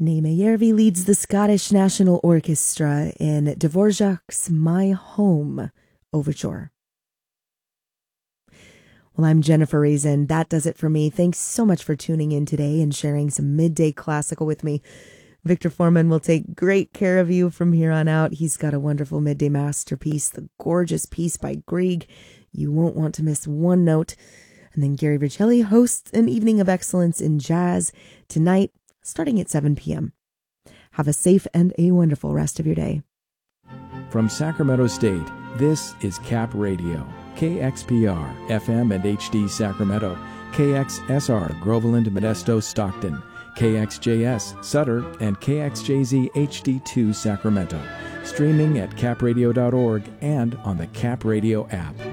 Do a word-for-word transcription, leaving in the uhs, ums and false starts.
Naima Järvi leads the Scottish National Orchestra in Dvorak's My Home Overture. Well, I'm Jennifer Raisin. That does it for me. Thanks so much for tuning in today and sharing some midday classical with me. Victor Foreman will take great care of you from here on out. He's got a wonderful midday masterpiece, the gorgeous piece by Grieg. You won't want to miss one note. And then Gary Vercelli hosts an evening of excellence in jazz tonight, starting at seven p.m. Have a safe and a wonderful rest of your day. From Sacramento State, this is Cap Radio, K X P R, F M and H D Sacramento, K X S R, Groveland, Modesto, Stockton, K X J S, Sutter, and K X J Z H D two Sacramento. Streaming at cap radio dot org and on the Cap Radio app.